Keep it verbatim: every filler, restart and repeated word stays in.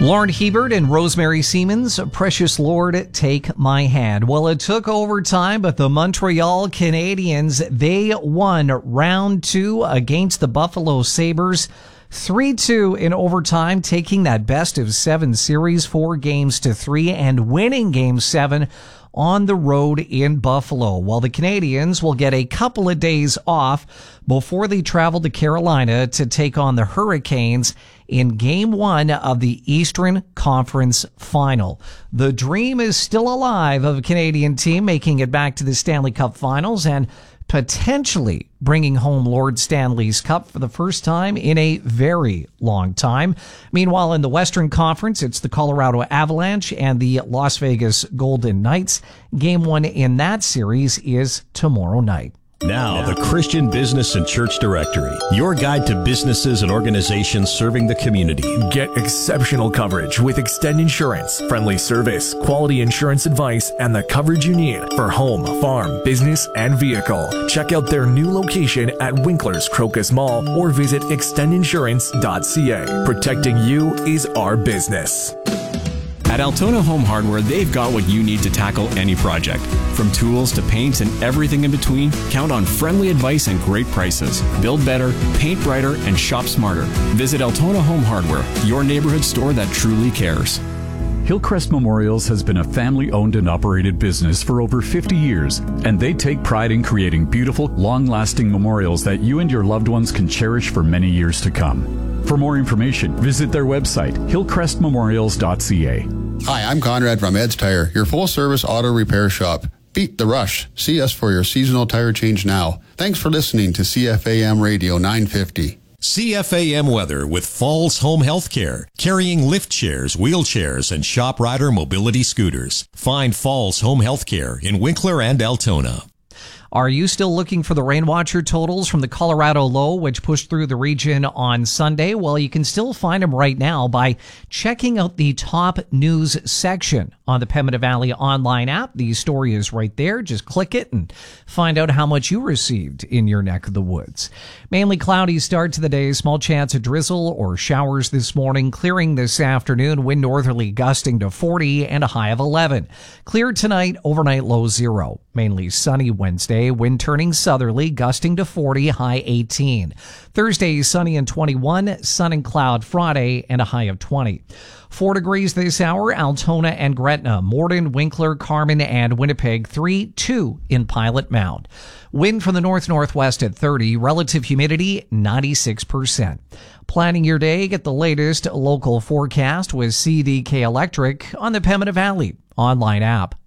Lauren Hebert and Rosemary Siemens, Precious Lord, Take My Hand. Well, it took overtime, but the Montreal Canadiens, they won round two against the Buffalo Sabres. three two in overtime, taking that best of seven series, four games to three, and winning game seven on the road in Buffalo. While the Canadiens will get a couple of days off before they travel to Carolina to take on the Hurricanes in game one of the Eastern Conference Final. The dream is still alive of a Canadian team making it back to the Stanley Cup Finals and potentially bringing home Lord Stanley's Cup for the first time in a very long time. Meanwhile, in the Western Conference, it's the Colorado Avalanche and the Las Vegas Golden Knights. Game one in that series is tomorrow night. Now, the Christian Business and Church Directory, your guide to businesses and organizations serving the community. Get exceptional coverage with Extend Insurance, friendly service, quality insurance advice, and the coverage you need for home, farm, business, and vehicle. Check out their new location at Winkler's Crocus Mall or visit extend insurance dot c a. Protecting you is our business. At Altona Home Hardware, they've got what you need to tackle any project. From tools to paints and everything in between, count on friendly advice and great prices. Build better, paint brighter, and shop smarter. Visit Altona Home Hardware, your neighborhood store that truly cares. Hillcrest Memorials has been a family-owned and operated business for over fifty years, and they take pride in creating beautiful, long-lasting memorials that you and your loved ones can cherish for many years to come. For more information, visit their website, hillcrest memorials dot c a. Hi, I'm Conrad from Ed's Tire, your full-service auto repair shop. Beat the rush. See us for your seasonal tire change now. Thanks for listening to C F A M Radio nine fifty. C F A M weather with Falls Home Healthcare, carrying lift chairs, wheelchairs, and shop rider mobility scooters. Find Falls Home Healthcare in Winkler and Altona. Are you still looking for the rain watcher totals from the Colorado Low, which pushed through the region on Sunday? Well, you can still find them right now by checking out the top news section on the Pembina Valley online app. The story is right there. Just click it and find out how much you received in your neck of the woods. Mainly cloudy start to the day. Small chance of drizzle or showers this morning. Clearing this afternoon. Wind northerly gusting to forty and a high of eleven. Clear tonight. Overnight low zero. Mainly sunny Wednesday. Wind turning southerly, gusting to forty, high eighteen. Thursday, sunny and twenty-one. Sun and cloud Friday, and a high of twenty. Four degrees this hour, Altona and Gretna. Morden, Winkler, Carmen, and Winnipeg. three two in Pilot Mound. Wind from the north-northwest at thirty. Relative humidity, ninety-six percent. Planning your day, get the latest local forecast with C D K Electric on the Pembina Valley online app.